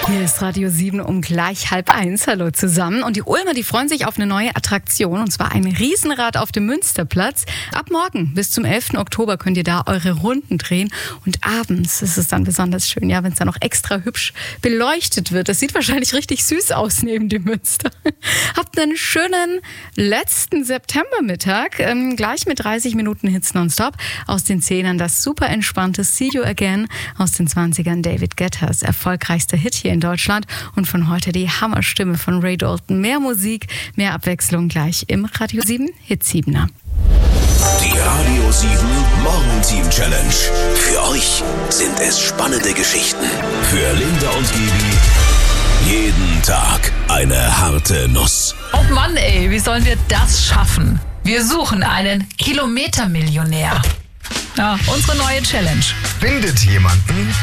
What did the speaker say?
Hier ist Radio 7 um gleich 12:30. Hallo zusammen. Und die Ulmer, die freuen sich auf eine neue Attraktion. Und zwar ein Riesenrad auf dem Münsterplatz. Ab morgen bis zum 11. Oktober könnt ihr da eure Runden drehen. Und abends ist es dann besonders schön, ja, wenn es dann noch extra hübsch beleuchtet wird. Das sieht wahrscheinlich richtig süß aus neben dem Münster. Habt einen schönen letzten Septembermittag. Gleich mit 30 Minuten Hits nonstop. Aus den 10ern das super entspannte See You Again. Aus den 20ern David Guettas erfolgreichster Hit hier in Deutschland. Und von heute die Hammerstimme von Ray Dalton. Mehr Musik, mehr Abwechslung gleich im Radio 7 Hit 7er. Die Radio 7 Morgenteam Challenge. Für euch sind es spannende Geschichten. Für Linda und Gibi jeden Tag eine harte Nuss. Oh Mann, ey, wie sollen wir das schaffen? Wir suchen einen Kilometermillionär. Ja, unsere neue Challenge. Findet jemanden,